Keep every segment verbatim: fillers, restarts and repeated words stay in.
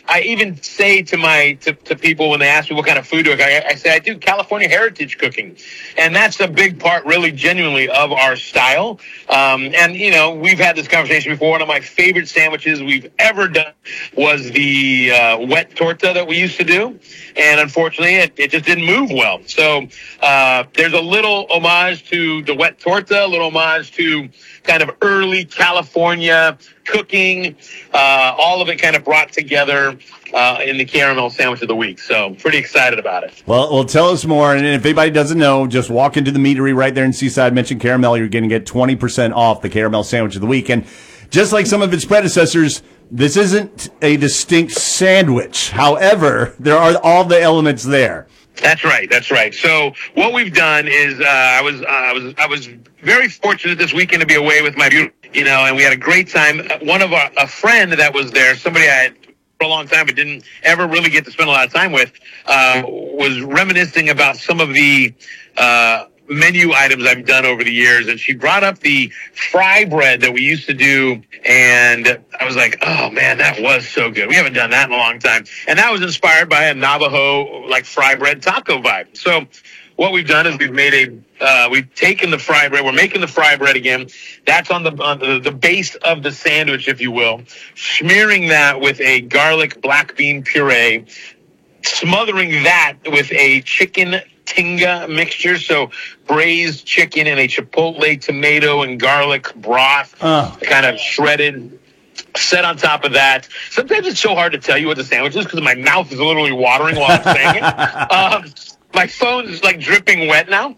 I even say to my to, to people when they ask me what kind of food do I, I say I do California heritage cooking, and that's a big part, really, genuinely, of our style. Um, and you know, we've had this conversation before. One of my favorite sandwiches we've ever done was the uh, wet torta that we used to do, and unfortunately, it, it just didn't move well. So uh, there's a little homage to the wet torta, a little homage to kind of early California cooking, uh, all of it kind of brought together uh, in the Caramel Sandwich of the Week. So pretty excited about it. Well, well, tell us more. And if anybody doesn't know, just walk into the meadery right there in Seaside, mention Caramel. You're going to get twenty percent off the Caramel Sandwich of the Week. And just like some of its predecessors, this isn't a distinct sandwich. However, there are all the elements there. That's right. That's right. So what we've done is uh, I was uh, I was I was very fortunate this weekend to be away with my beautiful, you know, and we had a great time. One of our, a friend that was there, somebody I had for a long time but didn't ever really get to spend a lot of time with, uh, was reminiscing about some of the uh, menu items I've done over the years, and she brought up the fry bread that we used to do, and I was like, oh man, that was so good. We haven't done that in a long time. And that was inspired by a Navajo like fry bread taco vibe. So what we've done is we've made a uh we've taken the fry bread, we're making the fry bread again. That's on the on the, the base of the sandwich, if you will, smearing that with a garlic black bean puree, smothering that with a chicken tinga mixture, so braised chicken and a chipotle tomato and garlic broth, oh. kind of shredded, set on top of that. Sometimes it's so hard to tell you what the sandwich is because my mouth is literally watering while I'm saying it. Um, my phone is like dripping wet now.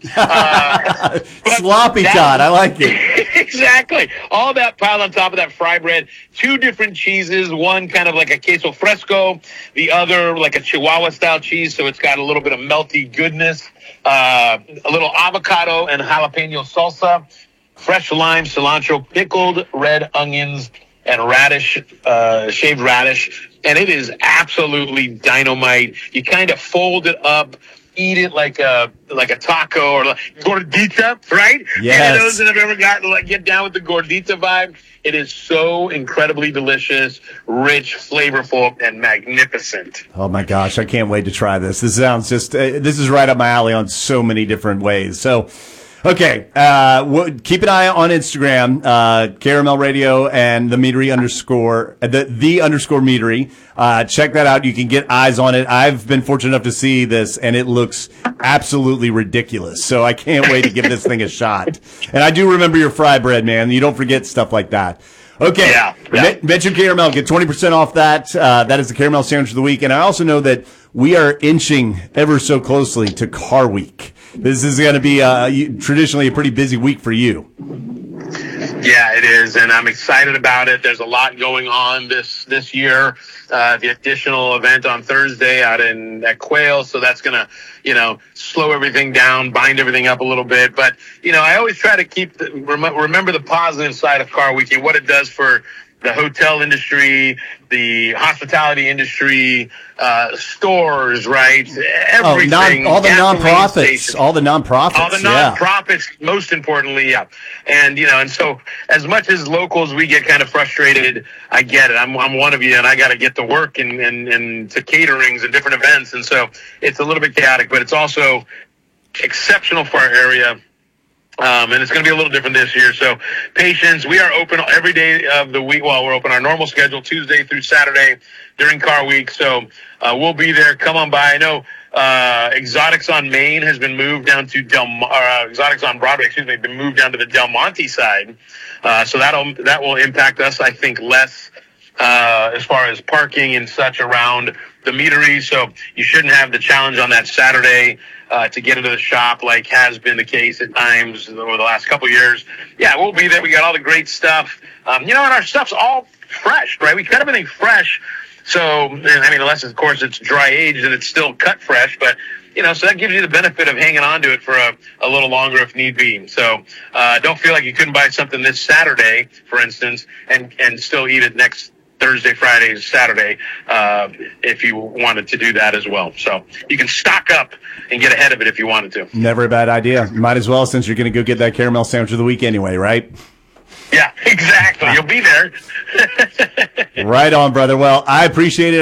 Uh, Sloppy Todd, I like it. Exactly. All that piled on top of that fry bread. Two different cheeses. One kind of like a queso fresco. The other like a Chihuahua style cheese. So it's got a little bit of melty goodness. Uh, a little avocado and jalapeno salsa. Fresh lime, cilantro, pickled red onions, and radish, uh, shaved radish. And it is absolutely dynamite. You kind of fold it up, eat it like a like a taco or like gordita, right? Yes. Any of those that have ever gotten to like get down with the gordita vibe. It is so incredibly delicious, rich, flavorful, and magnificent. Oh my gosh, I can't wait to try this. This sounds just uh, this is right up my alley on so many different ways. So, okay, uh, w- keep an eye on Instagram, uh, Caramel Radio and the Meadery underscore the the underscore Meadery. Uh, check that out. You can get eyes on it. I've been fortunate enough to see this, and it looks absolutely ridiculous. So I can't wait to give this thing a shot. And I do remember your fry bread, man. You don't forget stuff like that. Okay, yeah, yeah. mention Caramel. Get twenty percent off that. Uh, that is the Caramel Sandwich of the Week. And I also know that we are inching ever so closely to Car Week. This is going to be uh, traditionally a pretty busy week for you. Yeah, it is, and I'm excited about it. There's a lot going on this this year. Uh, the additional event on Thursday out in at Quail, so that's going to, you know, slow everything down, bind everything up a little bit. But, you know, I always try to keep the, rem- remember the positive side of Car Week and what it does for the hotel industry, the hospitality industry, uh, stores, right? Everything. Oh, non, all the nonprofits, stations. all the nonprofits, all the nonprofits. Yeah. Most importantly, yeah. And you know, and so as much as locals, we get kind of frustrated. I get it. I'm I'm one of you, and I got to get to work and, and and to caterings and different events, and so it's a little bit chaotic, but it's also exceptional for our area. Um, and it's going to be a little different this year. So patience, we are open every day of the week. Well, we're open our normal schedule Tuesday through Saturday during Car Week. So uh, we'll be there. Come on by. I know uh, Exotics on Main has been moved down to Del or, uh, Exotics on Broadway, excuse me, been moved down to the Del Monte side. Uh, so that'll, that will impact us, I think, less uh, as far as parking and such around the meadery. So you shouldn't have the challenge on that Saturday uh, to get into the shop like has been the case at times over the last couple of years. Yeah, we'll be there. We got all the great stuff. Um, you know, and our stuff's all fresh, right? We cut everything fresh. So, I mean, unless, of course, it's dry aged and it's still cut fresh, but you know, so that gives you the benefit of hanging on to it for a, a little longer if need be. So uh, don't feel like you couldn't buy something this Saturday, for instance, and, and still eat it next Thursday, Friday, Saturday, uh, if you wanted to do that as well. So you can stock up and get ahead of it if you wanted to. Never a bad idea. Might as well, since you're going to go get that caramel sandwich of the week anyway, right? Yeah, exactly. You'll be there. Right on, brother. Well, I appreciate it.